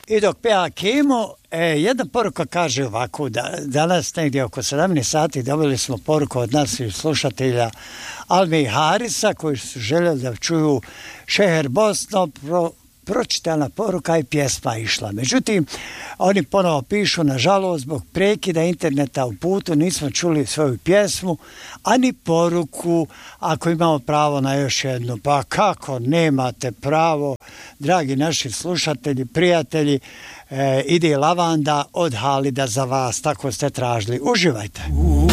I dok peva Kimo, jedna poruka kaže ovako, da danas negdje oko 17 sati dobili smo poruku od naših slušatelja Alme i Harisa, koji su željeli da čuju Šeher Bosno, pročitana poruka i pjesma išla. Međutim, oni ponovo pišu, nažalost, zbog prekida interneta u putu nismo čuli svoju pjesmu, ani poruku, ako imamo pravo na još jednu. Pa kako nemate pravo, dragi naši slušatelji, prijatelji, ide Lavanda od Halida za vas, tako ste tražili. Uživajte.